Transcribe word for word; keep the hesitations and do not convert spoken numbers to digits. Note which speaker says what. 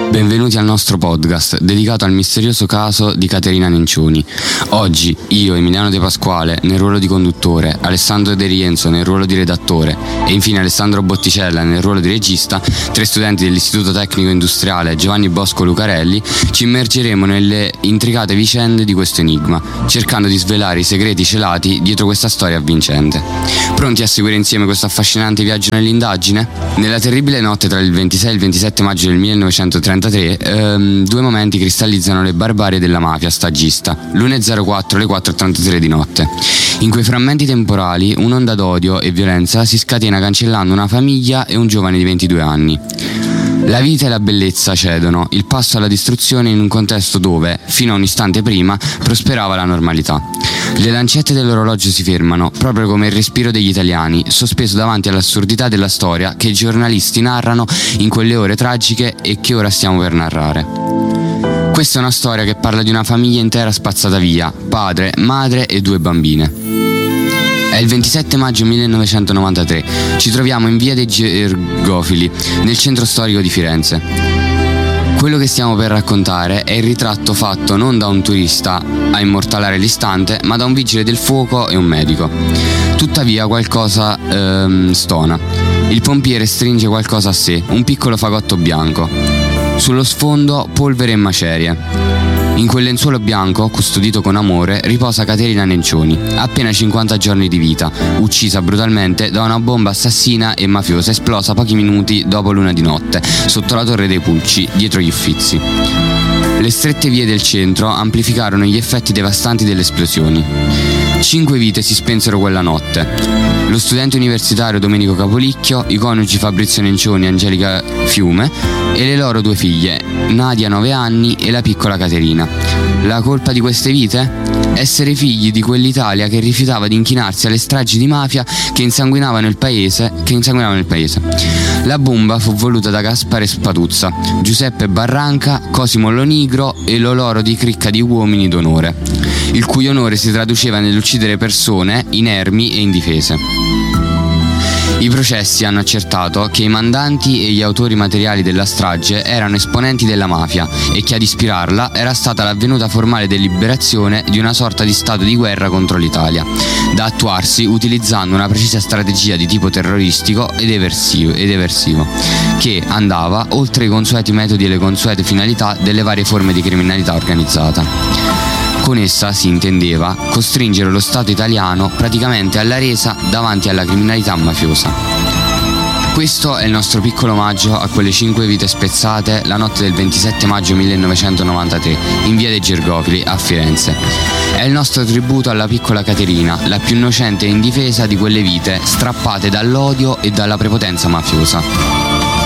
Speaker 1: Benvenuti al nostro podcast dedicato al misterioso caso di Caterina Nencioni. Oggi io, Emiliano De Pasquale, nel ruolo di conduttore, Alessandro De Rienzo nel ruolo di redattore e infine Alessandro Botticella nel ruolo di regista, tre studenti dell'Istituto Tecnico Industriale Giovanni Bosco Lucarelli, ci immergeremo nelle intricate vicende di questo enigma, cercando di svelare i segreti celati dietro questa storia avvincente. Pronti a seguire insieme questo affascinante viaggio nell'indagine? Nella terribile notte tra il ventisei e il ventisette maggio del millenovecentotrentatré ehm, due momenti cristallizzano le barbarie della mafia stagista, l'una e zero quattro e le quattro e trentatré di notte. In quei frammenti temporali un'onda d'odio e violenza si scatena cancellando una famiglia e un giovane di ventidue anni. La vita e la bellezza cedono, il passo alla distruzione in un contesto dove, fino a un istante prima, prosperava la normalità. Le lancette dell'orologio si fermano, proprio come il respiro degli italiani, sospeso davanti all'assurdità della storia che i giornalisti narrano in quelle ore tragiche e che ora stiamo per narrare. Questa è una storia che parla di una famiglia intera spazzata via, padre, madre e due bambine. È il ventisette maggio millenovecentonovantatré, ci troviamo in via dei Gergofili, nel centro storico di Firenze. Quello che stiamo per raccontare è il ritratto fatto non da un turista a immortalare l'istante, ma da un vigile del fuoco e un medico. Tuttavia qualcosa ehm, stona. Il pompiere stringe qualcosa a sé, un piccolo fagotto bianco. Sullo sfondo polvere e macerie. In quel lenzuolo bianco, custodito con amore, riposa Caterina Nencioni, appena cinquanta giorni di vita, uccisa brutalmente da una bomba assassina e mafiosa esplosa pochi minuti dopo l'una di notte, sotto la Torre dei Pulci, dietro gli Uffizi. Le strette vie del centro amplificarono gli effetti devastanti delle esplosioni. Cinque vite si spensero quella notte. Lo studente universitario Domenico Capolicchio, i coniugi Fabrizio Nencioni e Angelica Fiume e le loro due figlie, Nadia nove anni e la piccola Caterina. La colpa di queste vite? Essere figli di quell'Italia che rifiutava di inchinarsi alle stragi di mafia che insanguinavano il paese, che insanguinavano il paese. La bomba fu voluta da Gaspare Spatuzza, Giuseppe Barranca, Cosimo Lonigro e lo loro di cricca di uomini d'onore, il cui onore si traduceva nell'uccidere persone inermi e indifese. I processi hanno accertato che i mandanti e gli autori materiali della strage erano esponenti della mafia e che ad ispirarla era stata l'avvenuta formale deliberazione di una sorta di stato di guerra contro l'Italia, da attuarsi utilizzando una precisa strategia di tipo terroristico ed eversivo, ed eversivo che andava oltre i consueti metodi e le consuete finalità delle varie forme di criminalità organizzata. Con essa si intendeva costringere lo Stato italiano praticamente alla resa davanti alla criminalità mafiosa. Questo è il nostro piccolo omaggio a quelle cinque vite spezzate la notte del ventisette maggio millenovecentonovantatré in via dei Gergofili a Firenze. È il nostro tributo alla piccola Caterina, la più innocente e indifesa di quelle vite strappate dall'odio e dalla prepotenza mafiosa.